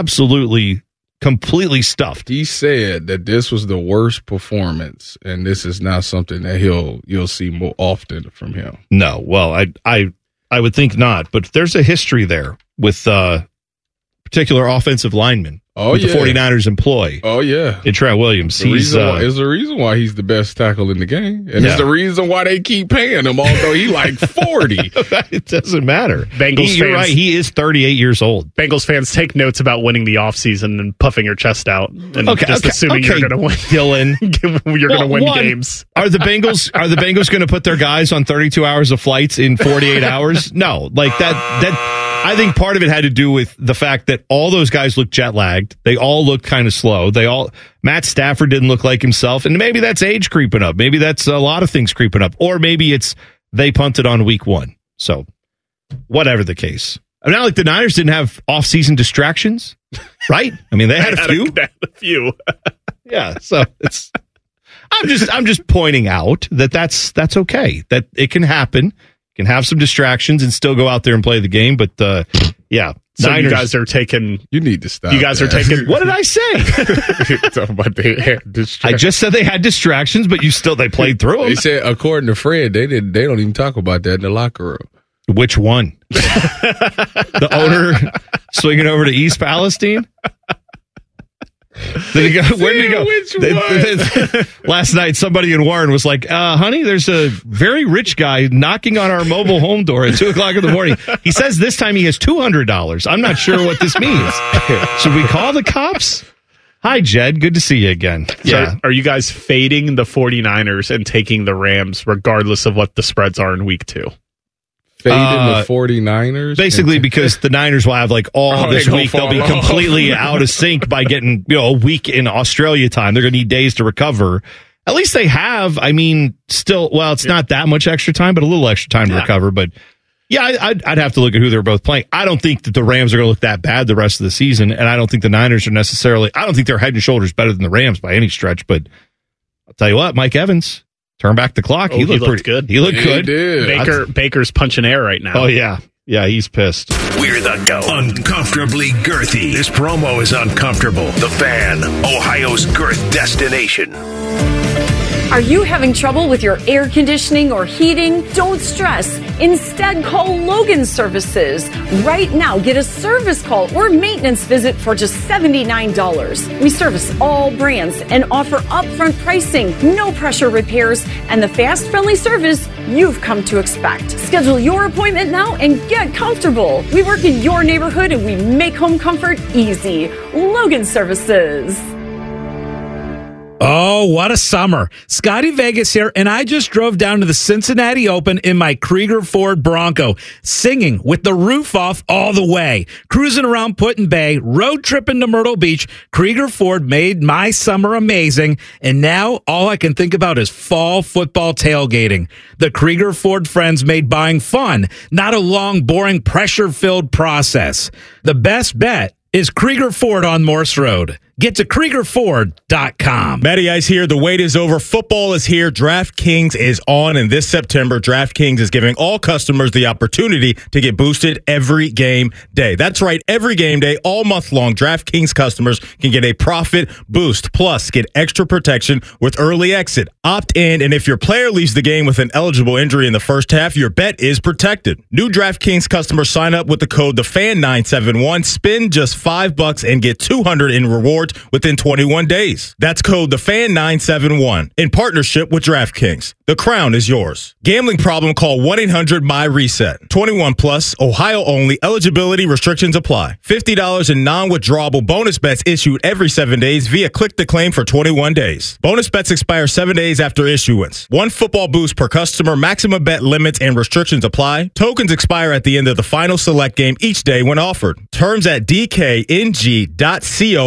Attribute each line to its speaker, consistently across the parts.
Speaker 1: absolutely completely stuffed.
Speaker 2: He said that this was the worst performance, and this is not something that you'll see more often from him.
Speaker 1: No, well, I would think not, but there's a history there with particular offensive linemen.
Speaker 2: The
Speaker 1: 49ers employ.
Speaker 2: Oh, yeah.
Speaker 1: And Trent Williams.
Speaker 2: It's the reason why he's the best tackle in the game. And it's the reason why they keep paying him, although he like 40.
Speaker 1: It doesn't matter.
Speaker 3: You're
Speaker 1: right. He is 38 years old.
Speaker 3: Bengals fans, take notes about winning the offseason and puffing your chest out. And assuming you're going to win.
Speaker 1: Dylan.
Speaker 3: You're going to win games.
Speaker 1: Are the Bengals going to put their guys on 32 hours of flights in 48 hours? No. Like that I think part of it had to do with the fact that all those guys looked jet lagged. They all looked kind of slow. Matt Stafford didn't look like himself. And maybe that's age creeping up. Maybe that's a lot of things creeping up. Or maybe it's they punted on week 1. So whatever the case. Not like the Niners didn't have off-season distractions, right? I mean, they had a few.
Speaker 3: They had a few.
Speaker 1: Yeah. So I'm just pointing out that that's okay. That it can happen. Can have some distractions and still go out there and play the game, but yeah.
Speaker 3: So
Speaker 1: Niners,
Speaker 3: you guys are taking.
Speaker 2: You need to stop.
Speaker 3: You guys are taking.
Speaker 1: What did I say?
Speaker 2: Talking about they had distractions.
Speaker 1: I just said they had distractions, but they played through them.
Speaker 2: They said, according to Fred, they don't even talk about that in the locker room.
Speaker 1: Which one? The owner swinging over to East Palestine. Did he go? Where did he go?
Speaker 2: Which one?
Speaker 1: Last night, somebody in Warren was like, honey, there's a very rich guy knocking on our mobile home door at 2 o'clock in the morning. He says this time he has $200. I'm not sure what this means. Should we call the cops? Hi, Jed. Good to see you again.
Speaker 3: So are you guys fading the 49ers and taking the Rams regardless of what the spreads are in week 2?
Speaker 2: Fading the 49ers?
Speaker 1: Basically, because the Niners will have this week. They'll be completely out of sync by getting a week in Australia time. They're going to need days to recover. At least they have, it's not that much extra time, but a little extra time to recover. But yeah, I'd have to look at who they're both playing. I don't think that the Rams are going to look that bad the rest of the season. And I don't think the Niners are I don't think they're head and shoulders better than the Rams by any stretch. But I'll tell you what, Mike Evans. Turn back the clock. He looked pretty good. He looked good.
Speaker 3: Baker's punching air right now.
Speaker 1: Oh, yeah. Yeah, he's pissed.
Speaker 4: We're the GOAT. Uncomfortably girthy. This promo is uncomfortable. The Fan, Ohio's girth destination.
Speaker 5: Are you having trouble with your air conditioning or heating? Don't stress. Instead, call Logan Services. Right now, get a service call or maintenance visit for just $79. We service all brands and offer upfront pricing, no pressure repairs, and the fast, friendly service you've come to expect. Schedule your appointment now and get comfortable. We work in your neighborhood and we make home comfort easy. Logan Services.
Speaker 6: Oh, what a summer. Scotty Vegas here, and I just drove down to the Cincinnati Open in my Krieger Ford Bronco, singing with the roof off all the way. Cruising around Put-in Bay, road tripping to Myrtle Beach, Krieger Ford made my summer amazing, and now all I can think about is fall football tailgating. The Krieger Ford friends made buying fun, not a long, boring, pressure-filled process. The best bet is Krieger Ford on Morse Road. Get to KriegerFord.com.
Speaker 7: Matty Ice here. The wait is over. Football is here. DraftKings is on. And this September, DraftKings is giving all customers the opportunity to get boosted every game day. That's right. Every game day, all month long, DraftKings customers can get a profit boost. Plus, get extra protection with early exit. Opt in, and if your player leaves the game with an eligible injury in the first half, your bet is protected. New DraftKings customers sign up with the code TheFan971. Spend just $5 and get $200 in rewards within 21 days. That's code TheFan971 in partnership with DraftKings. The crown is yours. Gambling problem? Call 1-800-MY-RESET. 21 plus, Ohio only. Eligibility restrictions apply. $50 in non-withdrawable bonus bets issued every 7 days via click to claim for 21 days. Bonus bets expire 7 days after issuance. One football boost per customer. Maximum bet limits and restrictions apply. Tokens expire at the end of the final select game each day when offered. Terms at dkng.co/terms.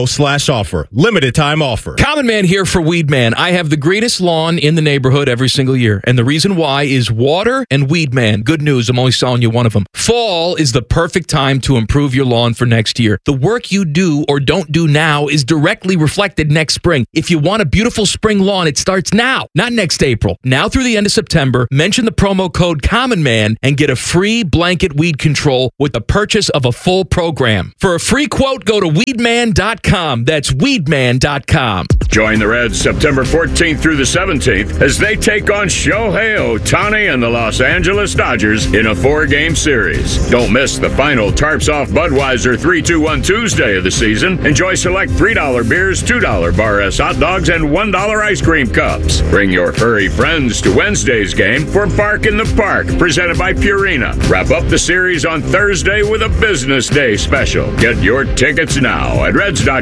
Speaker 7: best offer. Limited time offer.
Speaker 8: Common Man here for Weed Man. I have the greenest lawn in the neighborhood every single year. And the reason why is water and Weed Man. Good news, I'm only selling you one of them. Fall is the perfect time to improve your lawn for next year. The work you do or don't do now is directly reflected next spring. If you want a beautiful spring lawn, it starts now, not next April. Now through the end of September, mention the promo code Common Man and get a free blanket weed control with the purchase of a full program. For a free quote, go to weedman.com. That's weedman.com.
Speaker 9: Join the Reds September 14th through the 17th as they take on Shohei Ohtani and the Los Angeles Dodgers in a 4-game series. Don't miss the final Tarps Off Budweiser 3-2-1 Tuesday of the season. Enjoy select $3 beers, $2 Bar S hot dogs, and $1 ice cream cups. Bring your furry friends to Wednesday's game for Bark in the Park, presented by Purina. Wrap up the series on Thursday with a Business Day special. Get your tickets now at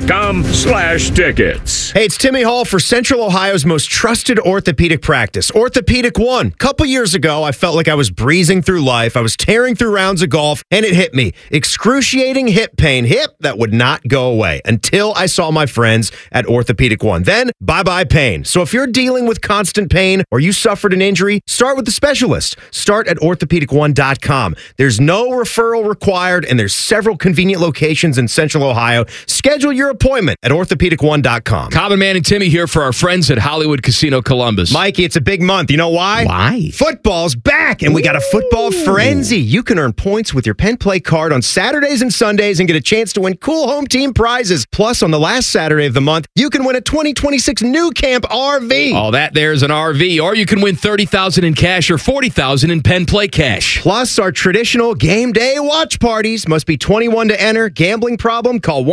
Speaker 9: reds.com/tickets.
Speaker 10: Hey, it's Timmy Hall for Central Ohio's most trusted orthopedic practice, Orthopedic One. A couple years ago, I felt like I was breezing through life. I was tearing through rounds of golf, and it hit me. Excruciating hip pain. Hip that would not go away until I saw my friends at Orthopedic One. Then, bye-bye pain. So if you're dealing with constant pain or you suffered an injury, start with the specialist. Start at orthopedic1.com. There's no referral required, and there's several convenient locations in Central Ohio. Schedule your appointment at orthopedic1.com.
Speaker 8: Common Man and Timmy here for our friends at Hollywood Casino Columbus.
Speaker 10: Mikey, it's a big month. You know why?
Speaker 8: Why?
Speaker 10: Football's back, and we got a football frenzy. You can earn points with your Penn Play card on Saturdays and Sundays and get a chance to win cool home team prizes. Plus, on the last Saturday of the month, you can win a 2026 New Camp RV.
Speaker 8: All that there's an RV, or you can win $30,000 in cash or $40,000 in Penn Play cash.
Speaker 10: Plus, our traditional game day watch parties. Must be 21 to enter. Gambling problem? Call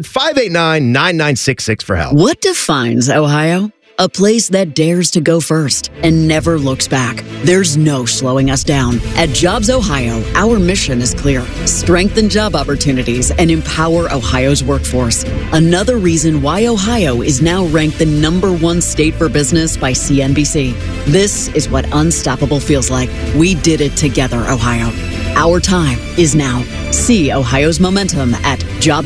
Speaker 10: 1-800-589-9966 for help.
Speaker 11: What defines Ohio? A place that dares to go first and never looks back. There's no slowing us down. At Jobs Ohio, our mission is clear. Strengthen job opportunities and empower Ohio's workforce. Another reason why Ohio is now ranked the #1 state for business by CNBC. This is what unstoppable feels like. We did it together, Ohio. Our time is now. See Ohio's momentum at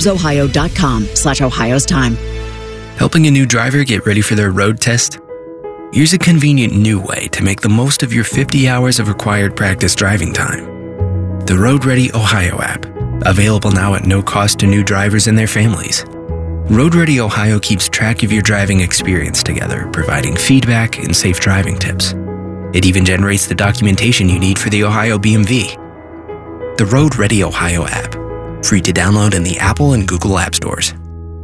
Speaker 11: jobsohio.com/Ohio's time.
Speaker 12: Helping a new driver get ready for their road test? Here's a convenient new way to make the most of your 50 hours of required practice driving time. The Road Ready Ohio app, available now at no cost to new drivers and their families. Road Ready Ohio keeps track of your driving experience together, providing feedback and safe driving tips. It even generates the documentation you need for the Ohio BMV. The Road Ready Ohio app, free to download in the Apple and Google App Stores.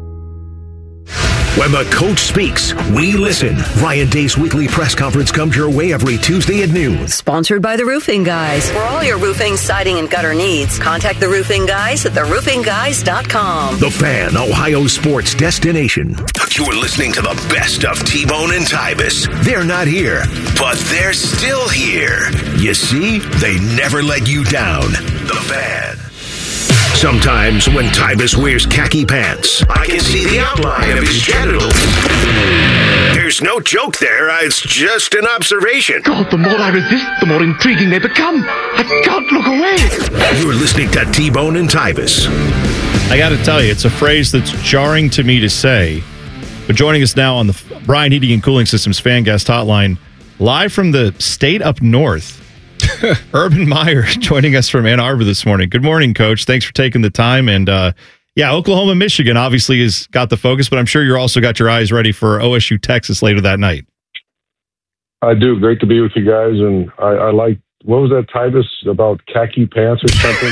Speaker 4: When the coach speaks, we listen. Ryan Day's weekly press conference comes your way every Tuesday at noon.
Speaker 13: Sponsored by The Roofing Guys. For all your roofing, siding, and gutter needs, contact The Roofing Guys at theroofingguys.com.
Speaker 4: The Fan, Ohio sports destination. You're listening to the best of T-Bone and Tybus. They're not here, but they're still here. You see, they never let you down. The Fan. Sometimes when Tybus wears khaki pants, I can see the outline of his genitals. There's no joke there. It's just an observation.
Speaker 14: God, the more I resist, the more intriguing they become. I can't look away.
Speaker 4: You're listening to T-Bone and Tybus.
Speaker 1: I got to tell you, it's a phrase that's jarring to me to say. But joining us now on the Bryan Heating and Cooling Systems Fan Guest Hotline, live from the state up north, Urban Meyer joining us from Ann Arbor this morning. Good morning, Coach. Thanks for taking the time. And Oklahoma, Michigan obviously has got the focus, but I'm sure you're also got your eyes ready for OSU, Texas later that night.
Speaker 15: I do. Great to be with you guys. And I like, what was that, Tybus, about khaki pants or something?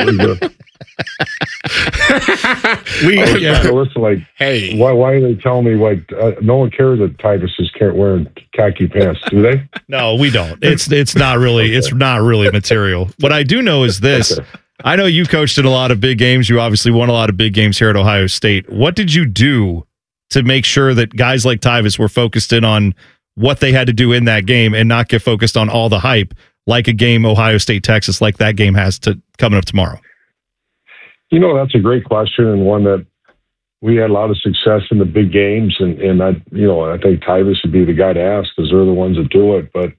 Speaker 15: Listen, like, hey, why are they telling me, like, no one cares that Tybus is wearing khaki pants, do they?
Speaker 1: No, we don't. It's not really okay. It's not really material. What I do know is this. Okay. I know you coached in a lot of big games. You obviously won a lot of big games here at Ohio State. What did you do to make sure that guys like Tybus were focused in on what they had to do in that game and not get focused on all the hype like a game Ohio State, Texas, like that game has to coming up tomorrow?
Speaker 15: You know, that's a great question, and one that we had a lot of success in the big games, and I think Tybus would be the guy to ask because they're the ones that do it. But,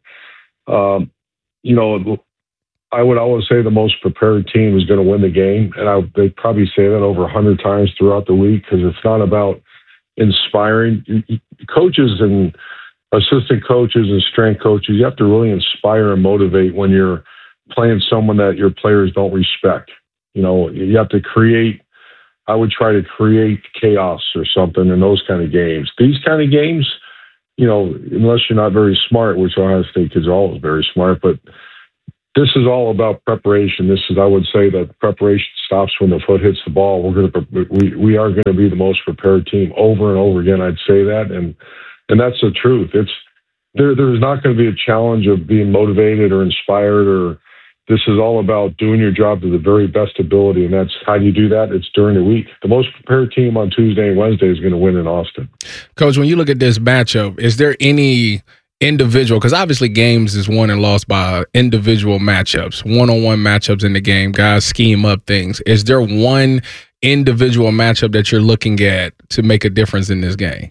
Speaker 15: I would always say the most prepared team is going to win the game, and they probably say that over 100 times throughout the week because it's not about inspiring. Coaches and assistant coaches and strength coaches, you have to really inspire and motivate when you're playing someone that your players don't respect. You have to create. I would try to create chaos or something in those kind of games. These kind of games, unless you're not very smart, which Ohio State kids are always very smart, but this is all about preparation. I would say that preparation stops when the foot hits the ball. We are going to be the most prepared team over and over again. I'd say that, and that's the truth. There's not going to be a challenge of being motivated or inspired, or this is all about doing your job to the very best ability, and that's how you do that. It's during the week. The most prepared team on Tuesday and Wednesday is going to win in Austin.
Speaker 2: Coach, when you look at this matchup, is there any individual, because obviously games is won and lost by individual matchups, one-on-one matchups in the game, guys scheme up things. Is there one individual matchup that you're looking at to make a difference in this game?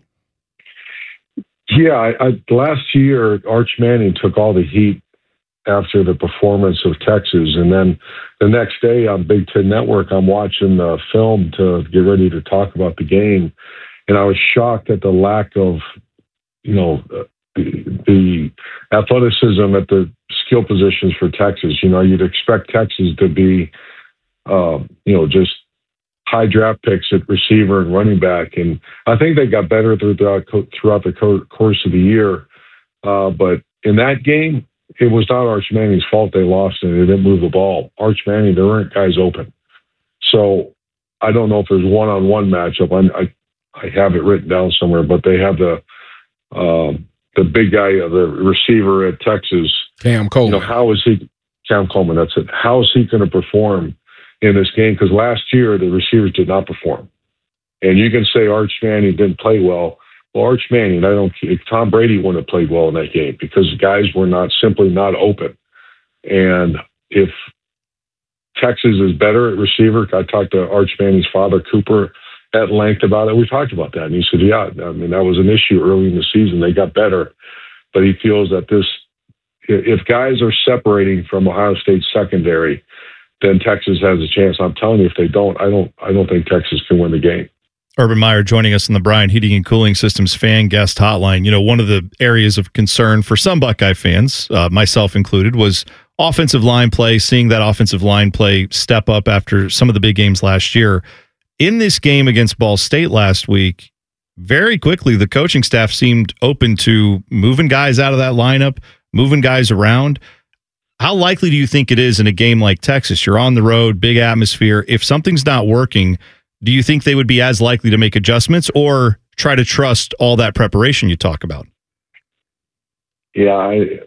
Speaker 15: Yeah, last year, Arch Manning took all the heat after the performance of Texas. And then the next day on Big Ten Network, I'm watching the film to get ready to talk about the game. And I was shocked at the lack of, the athleticism at the skill positions for Texas. You'd expect Texas to be, just high draft picks at receiver and running back. And I think they got better throughout the course of the year. But in that game, it was not Arch Manning's fault they lost and they didn't move the ball. Arch Manning, there weren't guys open. So I don't know if there's one-on-one matchup. I have it written down somewhere, but they have the big guy, the receiver at Texas,
Speaker 2: Cam Coleman.
Speaker 15: Cam Coleman, that's it. How is he going to perform in this game? Because last year the receivers did not perform. And you can say Arch Manning didn't play well. Well, Arch Manning, Tom Brady wouldn't have played well in that game because guys were simply not open. And if Texas is better at receiver, I talked to Arch Manning's father, Cooper, at length about it. We talked about that. And he said, yeah, that was an issue early in the season. They got better. But he feels that if guys are separating from Ohio State secondary, then Texas has a chance. I'm telling you, if they don't, I don't think Texas can win the game.
Speaker 1: Urban Meyer joining us on the Bryant Heating and Cooling Systems fan guest hotline. One of the areas of concern for some Buckeye fans, myself included, was offensive line play, seeing that offensive line play step up after some of the big games last year. In this game against Ball State last week, very quickly, the coaching staff seemed open to moving guys out of that lineup, moving guys around. How likely do you think it is in a game like Texas? You're on the road, big atmosphere. If something's not working, do you think they would be as likely to make adjustments or try to trust all that preparation you talk about?
Speaker 15: Yeah,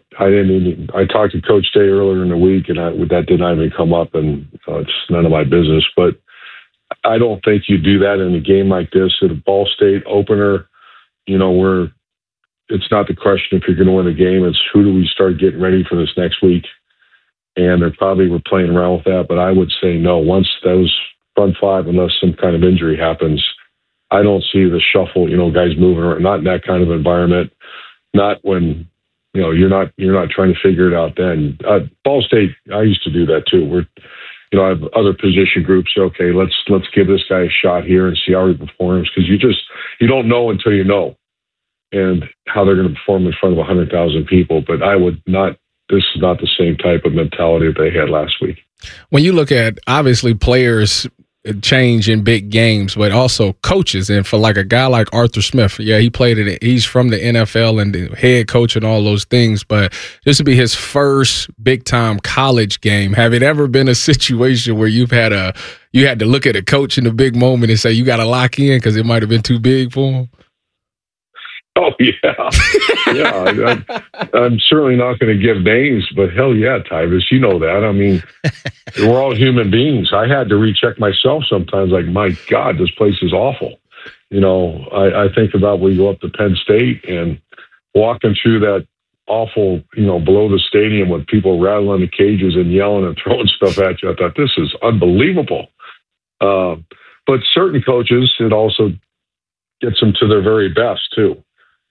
Speaker 15: I talked to Coach Day earlier in the week, and that did not even come up, and it's none of my business. But I don't think you do that in a game like this at a Ball State opener. Where it's not the question if you're going to win the game; it's who do we start getting ready for this next week. And they probably were playing around with that, but I would say no. Once those front five, unless some kind of injury happens, I don't see the shuffle. Guys moving around. Not in that kind of environment. Not when you're not trying to figure it out. Then Ball State, I used to do that too. I have other position groups. Okay, let's give this guy a shot here and see how he performs, because you don't know until you know, and how they're going to perform in front of 100,000 people. But I would not. This is not the same type of mentality that they had last week.
Speaker 2: When you look at, obviously, players change in big games, but also coaches. And for like a guy like Arthur Smith, yeah, he's from the NFL and the head coach and all those things, but this would be his first big time college game. Have it ever been a situation where you had to look at a coach in a big moment and say, you got to lock in because it might have been too big for him?
Speaker 15: Oh, yeah. Yeah, I'm certainly not going to give names, but hell yeah, Tyvis, you know that. I mean, we're all human beings. I had to recheck myself sometimes, like, my God, this place is awful. I think about when we go up to Penn State and walking through that awful, below the stadium with people rattling the cages and yelling and throwing stuff at you. I thought, this is unbelievable. But certain coaches, it also gets them to their very best, too.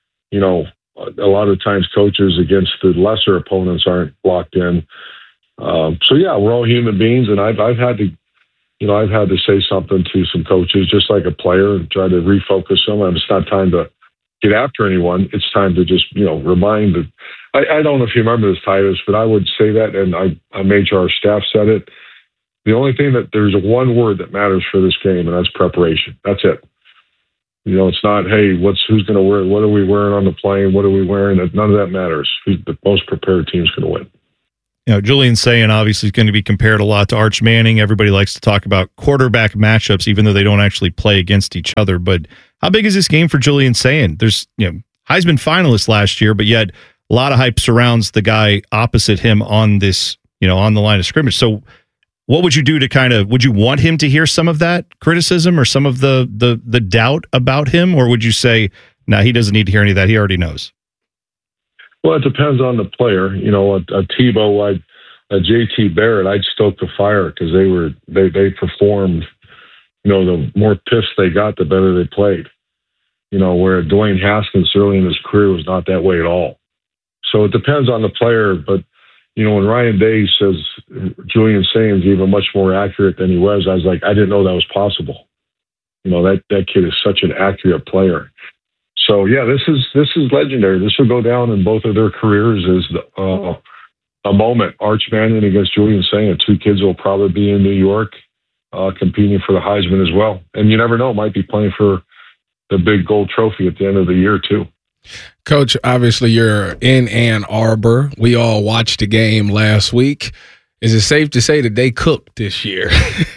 Speaker 15: A lot of times coaches against the lesser opponents aren't locked in. So yeah, we're all human beings, and I've had to I've had to say something to some coaches, just like a player, and try to refocus them. And it's not time to get after anyone. It's time to just, remind that. I don't know if you remember this, Titus, but I would say that, and I made sure our staff said it. The only thing that there's one word that matters for this game, and that's preparation. That's it. It's not, hey, who's going to wear, what are we wearing on the plane? What are we wearing? None of that matters. The most prepared team's going to win.
Speaker 1: Julian Sayin obviously is going to be compared a lot to Arch Manning. Everybody likes to talk about quarterback matchups, even though they don't actually play against each other. But how big is this game for Julian Sayin? There's, Heisman finalist last year, but yet a lot of hype surrounds the guy opposite him on this, on the line of scrimmage. So what would you do to would you want him to hear some of that criticism or some of the doubt about him? Or would you say, no, he doesn't need to hear any of that. He already knows.
Speaker 15: Well, it depends on the player. A Tebow, a JT Barrett, I'd stoke the fire because they performed. The more piffs they got, the better they played. Where Dwayne Haskins early in his career was not that way at all. So it depends on the player. But when Ryan Day says Julian Sayin's even much more accurate than he was, I was like, I didn't know that was possible. That kid is such an accurate player. So yeah, this is legendary. This will go down in both of their careers as a moment. Arch Manning against Julian Sayin. Two kids will probably be in New York competing for the Heisman as well. And you never know, might be playing for the big gold trophy at the end of the year too.
Speaker 2: Coach, obviously you're in Ann Arbor. We all watched the game last week. Is it safe to say that they cooked this year?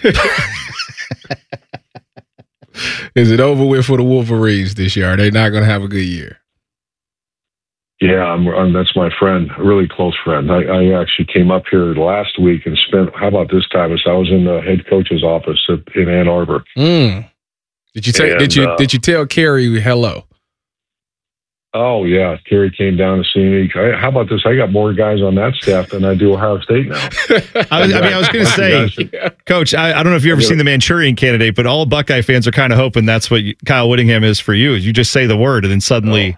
Speaker 2: Is it over with for the Wolverines this year? Are they not going to have a good year?
Speaker 15: Yeah, that's my friend, a really close friend. I actually came up here last week and spent, how about this time? I was in the head coach's office in Ann Arbor.
Speaker 2: Did you tell Kerry hello?
Speaker 15: Oh, yeah. Kerry came down to see me. How about this? I got more guys on that staff than I do Ohio State now.
Speaker 1: I was going to say, Coach, I don't know if you've ever seen The Manchurian Candidate, but all Buckeye fans are kind of hoping that's what Kyle Whittingham is for you. Is you just say the word and then suddenly...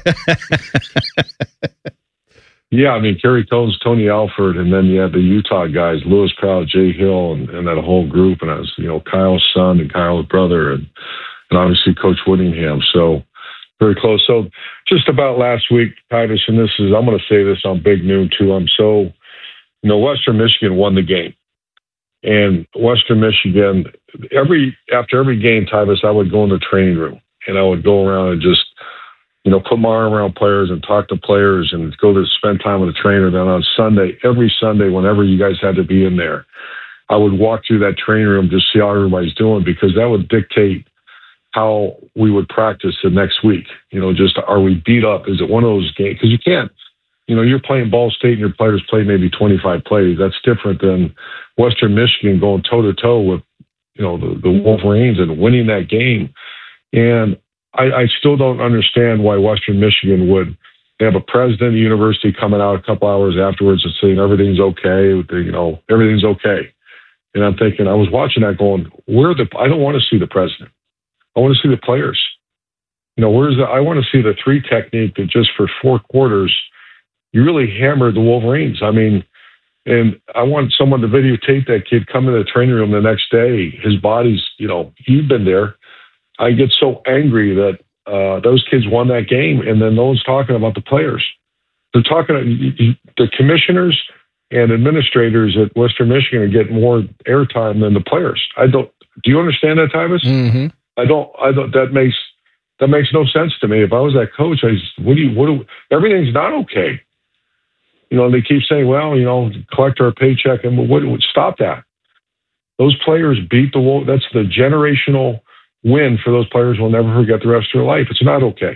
Speaker 15: Yeah, Kerry Combs, Tony Alford, and then you had the Utah guys, Lewis Proud, Jay Hill, and that whole group. And I was, Kyle's son and Kyle's brother, and obviously Coach Whittingham. So very close. So just about last week, Titus, and I'm going to say this on Big Noon too. Western Michigan won the game, and Western Michigan after every game, Titus, I would go in the training room and I would go around and just put my arm around players and talk to players and go to spend time with a trainer. Then on Sunday, every Sunday, whenever you guys had to be in there, I would walk through that training room to see how everybody's doing, because that would dictate how we would practice the next week. Just are we beat up? Is it one of those games? Because you can't, you're playing Ball State and your players play maybe 25 plays. That's different than Western Michigan going toe-to-toe with, the Wolverines and winning that game. And I still don't understand why Western Michigan would have a president of the university coming out a couple hours afterwards and saying everything's okay. Everything's okay. And I'm thinking, I was watching that going, I don't want to see the president. I want to see the players. I want to see the 3 technique that just for 4 quarters, you really hammered the Wolverines. And I want someone to videotape that kid come in the training room the next day. His body's, you've been there. I get so angry that those kids won that game, and then no one's talking about the players. They're talking the commissioners and administrators at Western Michigan are getting more airtime than the players. Do you understand that, Tyvus?
Speaker 2: Mm-hmm.
Speaker 15: I don't. That makes no sense to me. If I was that coach, everything's not okay. They keep saying, well, collect our paycheck, and what would stop that? Those players beat the Wolves. That's the generational win for those players. Will never forget the rest of their life. It's not okay.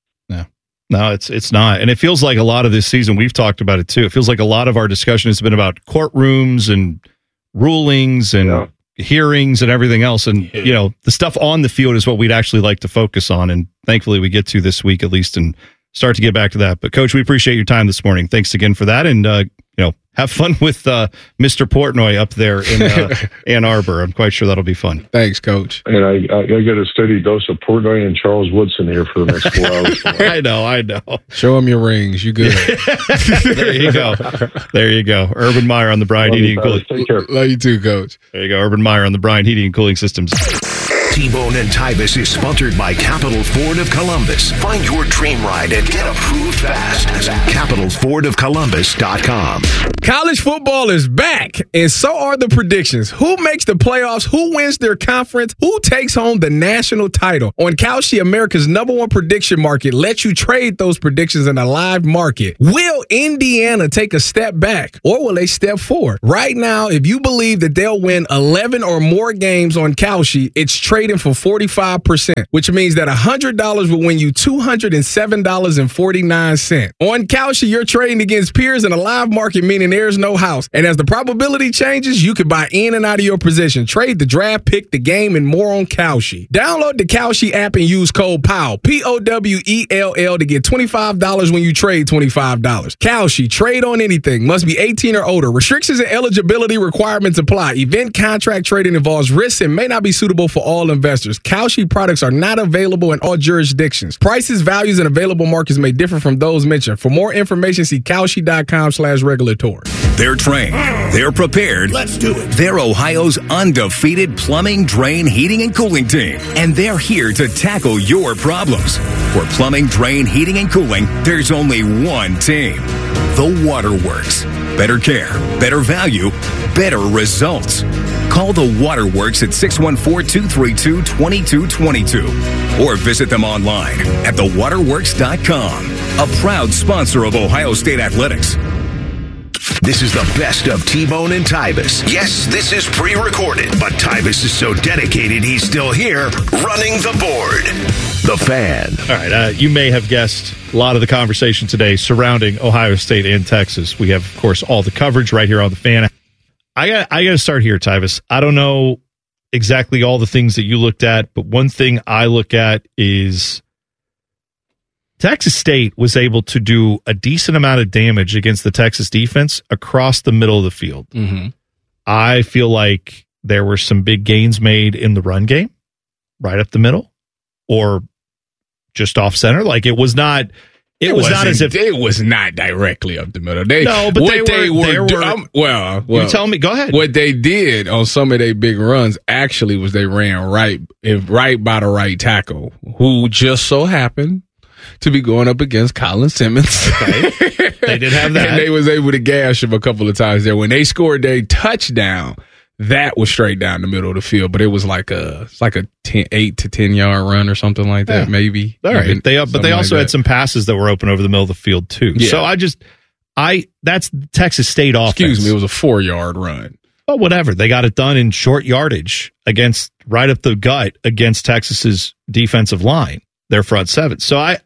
Speaker 1: No, it's not. And it feels like a lot of this season, we've talked about it too. It feels like a lot of our discussion has been about courtrooms and rulings and hearings and everything else. And, the stuff on the field is what we'd actually like to focus on. And thankfully we get to this week, at least in start to get back to that. But Coach, we appreciate your time this morning. Thanks again for that. And, have fun with Mr. Portnoy up there in Ann Arbor. I'm quite sure that'll be fun.
Speaker 2: Thanks, Coach.
Speaker 15: And I get a steady dose of Portnoy and Charles Woodson here for the next 4 hours.
Speaker 1: I know.
Speaker 2: Show them your rings. You good.
Speaker 1: There you go. Urban Meyer on the Bryant Heating and Cooling.
Speaker 15: Take care.
Speaker 2: Love you too, Coach.
Speaker 1: There you go. Urban Meyer on the Bryant Heating and Cooling Systems.
Speaker 4: T-Bone and Tybus is sponsored by Capital Ford of Columbus. Find your dream ride and get approved fast at CapitalFordOfColumbus.com.
Speaker 2: College football is back, and so are the predictions. Who makes the playoffs? Who wins their conference? Who takes home the national title? On Kalshi, America's #1 prediction market, lets you trade those predictions in a live market. Will Indiana take a step back, or will they step forward? Right now, if you believe that they'll win 11 or more games on Kalshi, it's trading for 45%, which means that $100 will win you $207.49. On Kalshi, you're trading against peers in a live market, meaning there's no house. And as the probability changes, you can buy in and out of your position, trade the draft, pick the game, and more on Kalshi. Download the Kalshi app and use code POWELL, POWELL, to get $25 when you trade $25. Kalshi, trade on anything. Must be 18 or older. Restrictions and eligibility requirements apply. Event contract trading involves risks and may not be suitable for all investors. Kalshi products are not available in all jurisdictions. Prices, values, and available markets may differ from those mentioned. For more information, see Kalshi.com/regulatory.
Speaker 16: They're trained. They're prepared. Let's do it. They're Ohio's undefeated plumbing, drain, heating, and cooling team. And they're here to tackle your problems. For plumbing, drain, heating, and cooling, there's only one team. The Waterworks. Better care, better value, better results. Call the Waterworks at 614-232-2222 or visit them online at thewaterworks.com. A proud sponsor of Ohio State Athletics.
Speaker 4: This is the best of T-Bone and Tybus. Yes, this is pre-recorded, but Tybus is so dedicated he's still here running the board. The Fan.
Speaker 1: All right, you may have guessed a lot of the conversation today surrounding Ohio State and Texas. We have, of course, all the coverage right here on The Fan. I got to start here, Tybus. I don't know exactly all the things that you looked at, but one thing I look at is Texas State was able to do a decent amount of damage against the Texas defense across the middle of the field.
Speaker 2: Mm-hmm.
Speaker 1: I feel like there were some big gains made in the run game, right up the middle, or just off center. Like it was not. It was not as if
Speaker 2: it was not directly up the middle.
Speaker 1: They were.
Speaker 2: Well,
Speaker 1: you tell me. Go ahead.
Speaker 2: What they did on some of their big runs actually was they ran right by the right tackle, who just so happened to be going up against Colin Simmons.
Speaker 1: Okay. They did have that,
Speaker 2: and they was able to gash him a couple of times there. When they scored their touchdown, that was straight down the middle of the field, but it was like a 8 to 10 yard run or something like that, maybe.
Speaker 1: All right. They also had some passes that were open over the middle of the field too.
Speaker 2: Yeah.
Speaker 1: So that's Texas State offense.
Speaker 2: Excuse me, it was a 4-yard run.
Speaker 1: But whatever. They got it done in short yardage against right up the gut against Texas's defensive line, their front seven. So I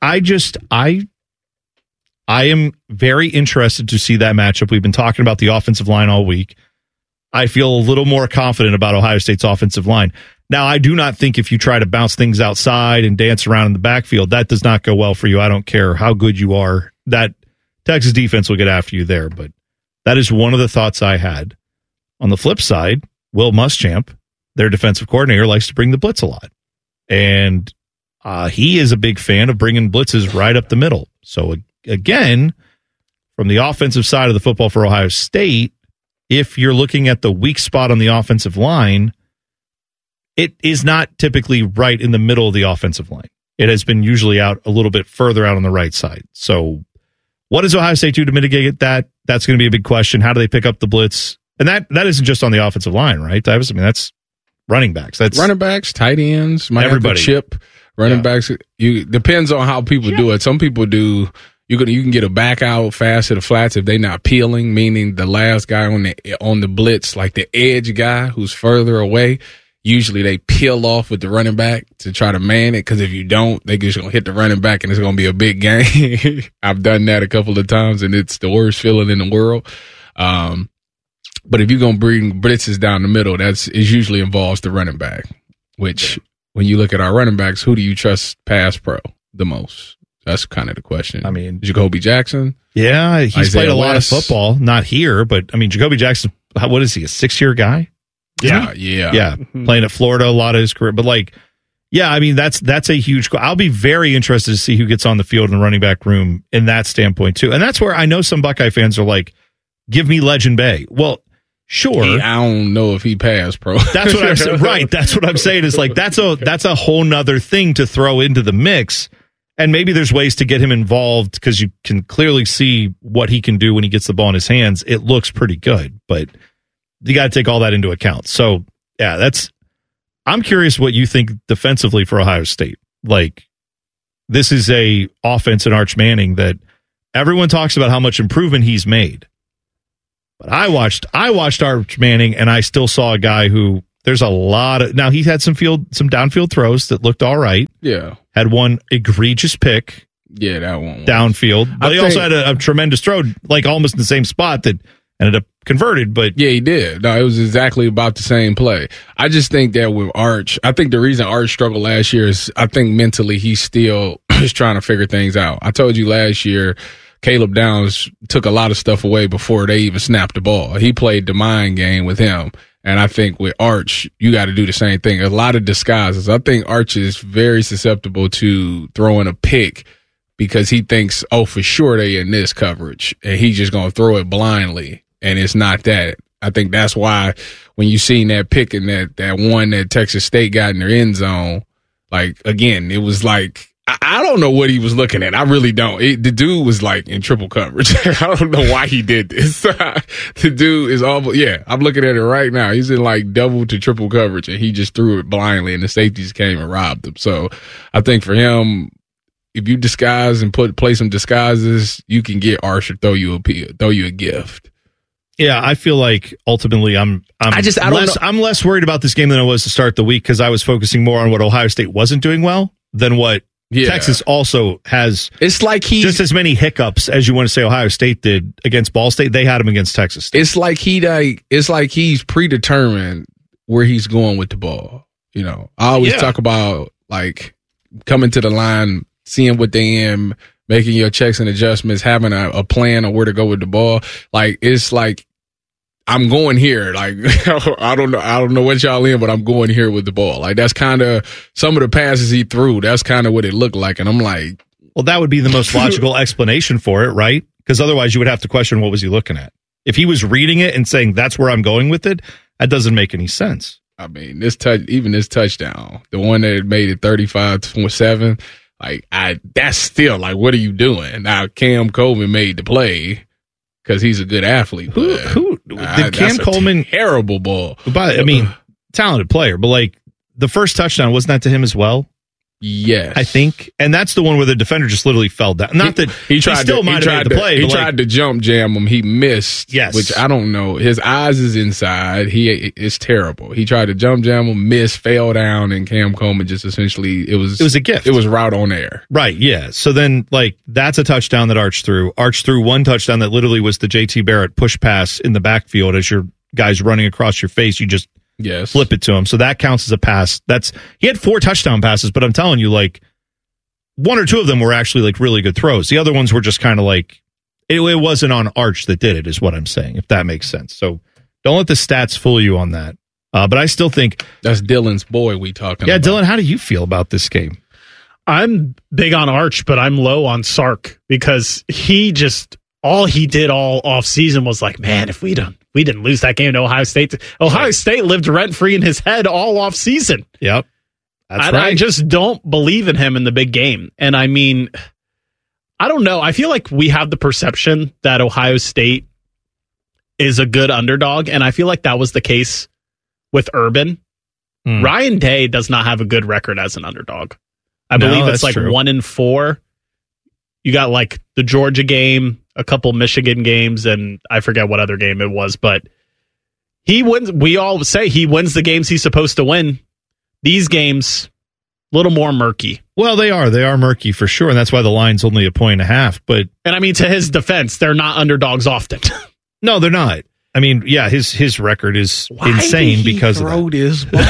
Speaker 1: am very interested to see that matchup. We've been talking about the offensive line all week. I feel a little more confident about Ohio State's offensive line. Now, I do not think if you try to bounce things outside and dance around in the backfield, that does not go well for you. I don't care how good you are. That Texas defense will get after you there, but that is one of the thoughts I had. On the flip side, Will Muschamp, their defensive coordinator, likes to bring the blitz a lot. And he is a big fan of bringing blitzes right up the middle. So, again, from the offensive side of the football for Ohio State, if you're looking at the weak spot on the offensive line, it is not typically right in the middle of the offensive line. It has been usually out a little bit further out on the right side. So what does Ohio State do to mitigate that? That's going to be a big question. How do they pick up the blitz? And that isn't just on the offensive line, right, Davis? I mean, that's running backs. That's
Speaker 2: running backs, tight ends, might
Speaker 1: everybody.
Speaker 2: Have to chip. Running backs, depends on how people do it. Some people do. You can get a back out fast to the flats if they're not peeling, meaning the last guy on the blitz, like the edge guy who's further away. Usually they peel off with the running back to try to man it, because if you don't, they just gonna hit the running back and it's gonna be a big game. I've done that a couple of times and it's the worst feeling in the world. But if you're gonna bring blitzes down the middle, it usually involves the running back. Which when you look at our running backs, who do you trust pass pro the most? That's kind of the question.
Speaker 1: I mean,
Speaker 2: Jacoby Jackson?
Speaker 1: Yeah, he's
Speaker 2: Isaiah
Speaker 1: played a lot of
Speaker 2: West.
Speaker 1: football, not here, but I mean, Jacoby Jackson, what is he, a 6-year guy?
Speaker 2: Yeah.
Speaker 1: Playing at Florida a lot of his career. But like, yeah, I mean, that's a huge, I'll be very interested to see who gets on the field in the running back room in that standpoint too. And that's where I know some Buckeye fans are like, give me Legend Bay. Well, sure.
Speaker 2: I don't know if he passed pro.
Speaker 1: That's what I'm saying. Right. That's what I'm saying is like, that's a whole nother thing to throw into the mix. And maybe there's ways to get him involved because you can clearly see what he can do when he gets the ball in his hands. It looks pretty good, but you got to take all that into account. So, yeah, I'm curious what you think defensively for Ohio State. Like, this is a offense in Arch Manning that everyone talks about how much improvement he's made. But I watched Arch Manning, and I still saw a guy who there's a lot of. Now he had some downfield throws that looked all right.
Speaker 2: Yeah,
Speaker 1: had one egregious pick.
Speaker 2: Yeah, that one
Speaker 1: downfield, but he also had a tremendous throw, like almost in the same spot that ended up converted. But
Speaker 2: yeah, he did. No, it was exactly about the same play. I just think that with Arch, I think the reason Arch struggled last year is I think mentally he still is trying to figure things out. I told you last year, Caleb Downs took a lot of stuff away before they even snapped the ball. He played the mind game with him. And I think with Arch, you got to do the same thing. A lot of disguises. I think Arch is very susceptible to throwing a pick because he thinks, oh, for sure they in this coverage. And he's just going to throw it blindly. And it's not that. I think that's why when you seen that pick and that one that Texas State got in their end zone, like, again, it was like, I don't know what he was looking at. I really don't. The dude was like in triple coverage. I don't know why he did this. The dude is awful. Yeah, I'm looking at it right now. He's in like double to triple coverage, and he just threw it blindly, and the safeties came and robbed him. So I think for him, if you disguise and play some disguises, you can get Arch to throw you a gift.
Speaker 1: Yeah, I feel like ultimately I'm less worried about this game than I was to start the week because I was focusing more on what Ohio State wasn't doing well than what Texas also has.
Speaker 2: It's like
Speaker 1: just as many hiccups as you want to say Ohio State did against Ball State. They had him against Texas State.
Speaker 2: It's like he's predetermined where he's going with the ball. You know, I always talk about like coming to the line, seeing what they in, making your checks and adjustments, having a plan on where to go with the ball. Like it's like I'm going here. Like I don't know what y'all in, but I'm going here with the ball. Like that's kind of some of the passes he threw. That's kind of what it looked like, and I'm like,
Speaker 1: well, that would be the most logical explanation for it, right? Because otherwise, you would have to question what was he looking at. If he was reading it and saying that's where I'm going with it, that doesn't make any sense.
Speaker 2: I mean, this touchdown, the one that made it 35-7, like that's still like, what are you doing? Now Cam Coleman made the play because he's a good athlete.
Speaker 1: Who did Cam Coleman?
Speaker 2: Terrible ball.
Speaker 1: I mean, talented player, but like the first touchdown, wasn't that to him as well?
Speaker 2: Yes,
Speaker 1: I think, and that's the one where the defender just literally fell down. Not that he tried to made the play.
Speaker 2: He tried to jump jam him. He missed.
Speaker 1: Yes,
Speaker 2: which I don't know. His eyes is inside. It's terrible. He tried to jump jam him, missed, fell down, and Cam Coleman just essentially it was
Speaker 1: a gift.
Speaker 2: It was route on air.
Speaker 1: Right. Yeah. So then, like that's a touchdown that Arch threw. Arch threw one touchdown that literally was the JT Barrett push pass in the backfield as your guy's running across your face. You just flip it to him. So that counts as a pass. He had 4 touchdown passes, but I'm telling you, like 1 or 2 of them were actually like really good throws. The other ones were just kind of like it wasn't on Arch that did it, is what I'm saying, if that makes sense. So don't let the stats fool you on that. But I still think
Speaker 2: that's Dylan's boy we talking about.
Speaker 1: Yeah, Dylan, how do you feel about this game?
Speaker 3: I'm big on Arch, but I'm low on Sark because all he did all off season was like, man, if we didn't lose that game to Ohio State. Ohio State lived rent-free in his head all off season.
Speaker 1: Yep. That's right.
Speaker 3: I just don't believe in him in the big game. And I mean, I don't know. I feel like we have the perception that Ohio State is a good underdog. And I feel like that was the case with Urban. Ryan Day does not have a good record as an underdog. I believe it's like true. 1-4. You got like the Georgia game, a couple Michigan games, and I forget what other game it was, but he wins. We all say he wins the games he's supposed to win. These games, a little more murky.
Speaker 1: Well, they are murky for sure, and that's why the line's only 1.5 points. And
Speaker 3: I mean, to his defense, they're not underdogs often.
Speaker 1: No, they're not. I mean, yeah, his record is insane because of that.
Speaker 2: This ball?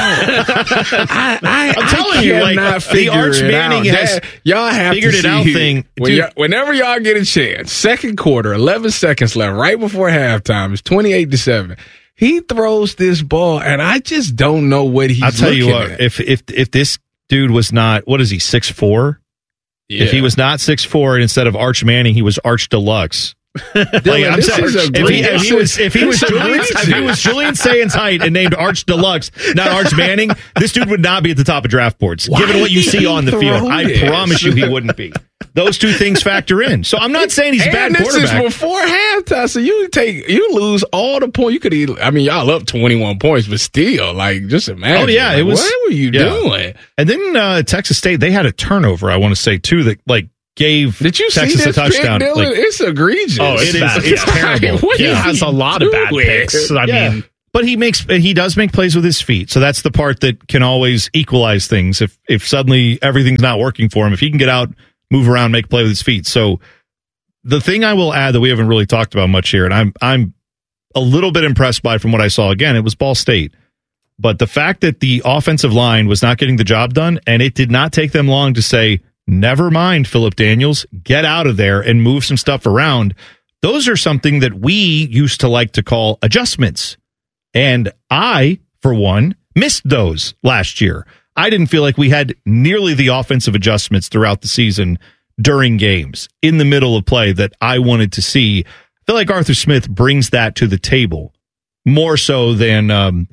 Speaker 2: I'm
Speaker 1: telling you, like, the Arch Manning has
Speaker 2: y'all have
Speaker 1: figured it out thing.
Speaker 2: Whenever y'all get a chance, second quarter, 11 seconds left, right before halftime, it's 28-7. He throws this ball, and I just don't know what he's.
Speaker 1: I'll tell you what,
Speaker 2: at.
Speaker 1: if this dude was not, what is he, 6'4"? Yeah. If he was not 6'4" and instead of Arch Manning, he was Arch Deluxe.
Speaker 2: Dylan,
Speaker 1: I'm saying, if he was Julian Saint's height and named Arch Deluxe, not Arch Manning, this dude would not be at the top of draft boards. Given what you see on the field, I promise you he wouldn't be. Those two things factor in. So I'm not saying he's a bad quarterback.
Speaker 2: This is before halftime, so you lose all the points. You could y'all up 21 points, but still, like, just imagine.
Speaker 1: Oh yeah, it was.
Speaker 2: What were you doing?
Speaker 1: And then Texas State, they had a turnover. I want to say too that gave Texas a touchdown.
Speaker 2: Pick, Dylan? It's egregious.
Speaker 3: Oh, it's terrible. He has a lot of bad picks. I mean.
Speaker 1: But he does make plays with his feet. So that's the part that can always equalize things. If suddenly everything's not working for him, if he can get out, move around, make a play with his feet. So the thing I will add that we haven't really talked about much here, and I'm a little bit impressed by from what I saw, again, it was Ball State. But the fact that the offensive line was not getting the job done, and it did not take them long to say, never mind, Phillip Daniels, get out of there and move some stuff around. Those are something that we used to like to call adjustments. And I, for one, missed those last year. I didn't feel like we had nearly the offensive adjustments throughout the season during games in the middle of play that I wanted to see. I feel like Arthur Smith brings that to the table more so than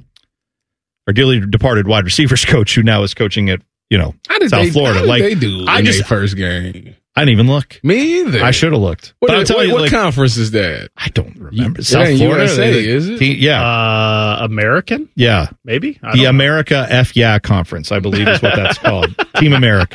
Speaker 1: our dearly departed wide receivers coach, who now is coaching at South Florida.
Speaker 2: How did they do in their first game?
Speaker 1: I didn't even look.
Speaker 2: Me either.
Speaker 1: I should have looked.
Speaker 2: What conference is that?
Speaker 1: I don't remember. South Florida,
Speaker 2: USA, is it?
Speaker 3: American?
Speaker 1: Yeah,
Speaker 3: maybe
Speaker 1: the America Conference, I believe, is what that's called. Team America.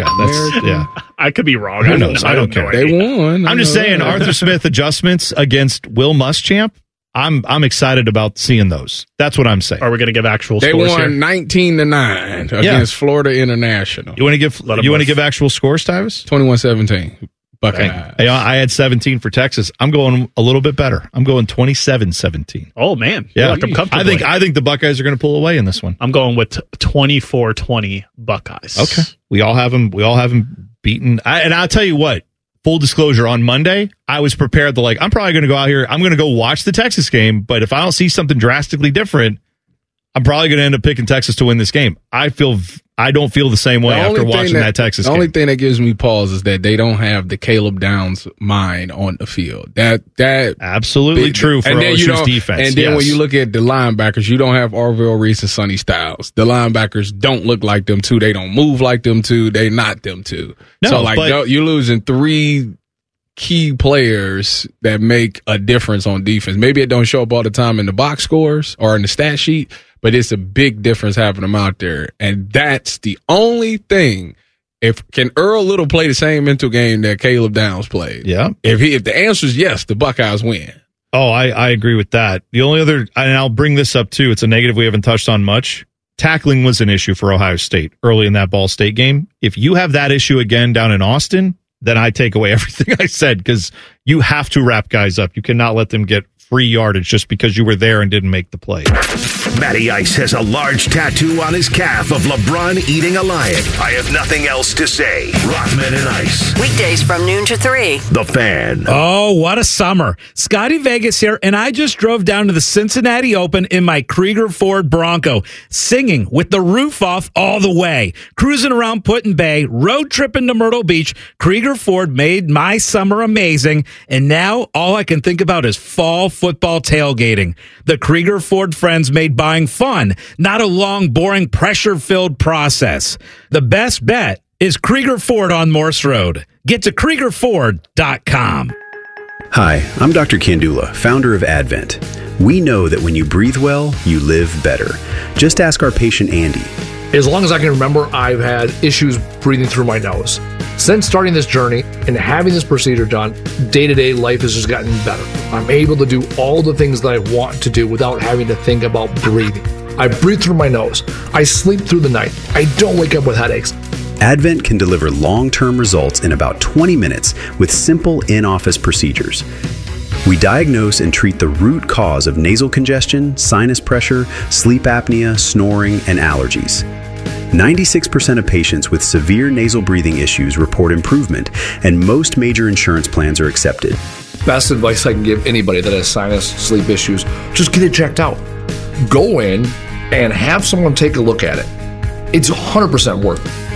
Speaker 3: I could be wrong.
Speaker 1: Who knows? I don't care.
Speaker 2: They won.
Speaker 1: I'm just saying, Arthur Smith adjustments against Will Muschamp. I'm excited about seeing those. That's what I'm saying.
Speaker 3: Are we going to give actual
Speaker 2: they
Speaker 3: scores?
Speaker 2: They won 19-9 against Florida International.
Speaker 1: You want to give actual scores, Tyvis?
Speaker 2: 21-17. Buckeyes.
Speaker 1: I had 17 for Texas. I'm going a little bit better. I'm going 27-17.
Speaker 3: Oh man,
Speaker 1: yeah, I think the Buckeyes are going to pull away in this one.
Speaker 3: I'm going with 24-20 Buckeyes.
Speaker 1: Okay, we all have them beaten. And I'll tell you what. Full disclosure, on Monday, I was prepared to I'm probably going to go out here. I'm going to go watch the Texas game, but if I don't see something drastically different, I'm probably going to end up picking Texas to win this game. I don't feel the same way after watching that Texas game.
Speaker 2: The only thing that gives me pause is that they don't have the Caleb Downs mind on the field. That
Speaker 1: absolutely true for OSU's defense.
Speaker 2: And then when you look at the linebackers, you don't have Arvell Reese and Sonny Styles. The linebackers don't look like them two. They don't move like them two. They not them two.
Speaker 1: No,
Speaker 2: so you're losing three key players that make a difference on defense. Maybe it don't show up all the time in the box scores or in the stat sheet, but it's a big difference having them out there. And that's the only thing. Can Earl Little play the same mental game that Caleb Downs played?
Speaker 1: Yeah.
Speaker 2: If the answer is yes, the Buckeyes win.
Speaker 1: Oh, I agree with that. The only other, and I'll bring this up too, it's a negative we haven't touched on much. Tackling was an issue for Ohio State early in that Ball State game. If you have that issue again down in Austin, then I take away everything I said, because you have to wrap guys up. You cannot let them get free yardage just because you were there and didn't make the play.
Speaker 4: Matty Ice has a large tattoo on his calf of LeBron eating a lion. I have nothing else to say. Rothman and Ice.
Speaker 13: Weekdays from noon to 3.
Speaker 4: The Fan.
Speaker 6: Oh, what a summer. Scotty Vegas here, and I just drove down to the Cincinnati Open in my Krieger Ford Bronco, singing with the roof off all the way. Cruising around Put-in-Bay, road tripping to Myrtle Beach. Krieger Ford made my summer amazing, and now all I can think about is fall football tailgating. The Krieger Ford friends made buying fun, not a long, boring, pressure-filled process. The best bet is Krieger Ford on Morse Road. Get to KriegerFord.com.
Speaker 17: Hi, I'm Dr. Kandula, founder of Advent. We know that when you breathe well, you live better. Just ask our patient Andy.
Speaker 18: As long as I can remember, I've had issues breathing through my nose. Since starting this journey and having this procedure done, day-to-day life has just gotten better. I'm able to do all the things that I want to do without having to think about breathing. I breathe through my nose. I sleep through the night. I don't wake up with headaches.
Speaker 17: Advent can deliver long-term results in about 20 minutes with simple in-office procedures. We diagnose and treat the root cause of nasal congestion, sinus pressure, sleep apnea, snoring, and allergies. 96% of patients with severe nasal breathing issues report improvement, and most major insurance plans are accepted.
Speaker 18: Best advice I can give anybody that has sinus, sleep issues, just get it checked out. Go in and have someone take a look at it. It's 100% worth it.